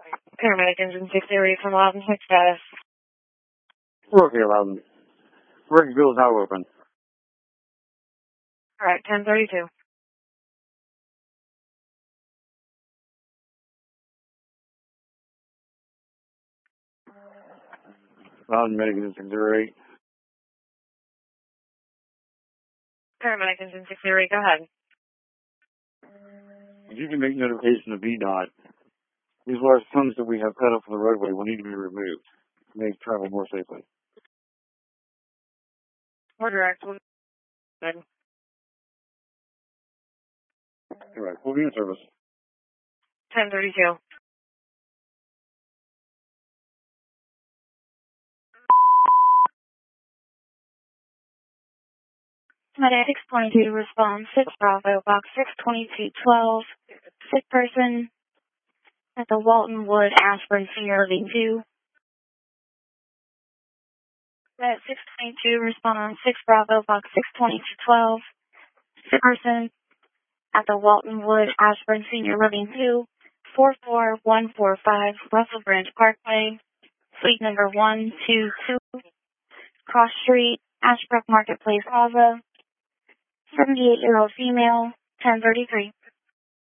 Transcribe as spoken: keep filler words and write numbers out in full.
Paramedic engine six zero from Loudon, check status. We're okay, Loudon. Working field is now open. Alright, ten thirty-two. Loudon, medic engine six zero eight. Paramedic engine six zero eight, go ahead. If you can make notification of V DOT, these large tons that we have cut up from the roadway will need to be removed to make travel more safely. We're direct. We'll good. All right, we'll be in service. ten thirty-two. Medic six twenty-two, response six Bravo, box six twenty-two twelve. Sick person at the Walton Wood Ashburn Senior Living two. Medic six twenty-two, respond six Bravo, box six twenty-two twelve. Sick person at the Walton Wood Ashburn Senior Living two, four four one four five Russell Branch Parkway, suite number one two two, Cross Street, Ashbrook Marketplace Plaza, seventy-eight-year-old female, ten thirty-three.